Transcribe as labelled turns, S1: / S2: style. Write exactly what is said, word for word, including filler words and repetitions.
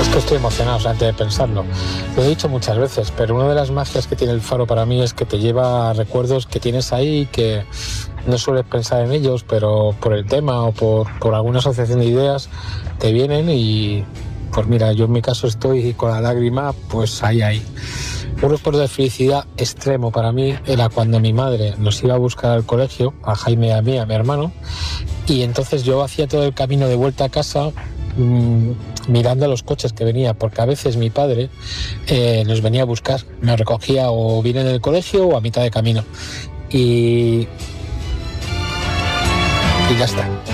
S1: Es que estoy emocionado, o sea, antes de pensarlo. Lo he dicho muchas veces, pero una de las magias que tiene el faro para mí es que te lleva a recuerdos que tienes ahí y que no sueles pensar en ellos, pero por el tema o por, por alguna asociación de ideas te vienen y, pues mira, yo en mi caso estoy con la lágrima, pues ahí, ahí. Un recuerdo de felicidad extremo para mí era cuando mi madre nos iba a buscar al colegio, a Jaime y a mí, a mi hermano, y entonces yo hacía todo el camino de vuelta a casa mmm, mirando a los coches que venía, porque a veces mi padre eh, nos venía a buscar, me recogía o bien en el colegio o a mitad de camino. Y, y ya está.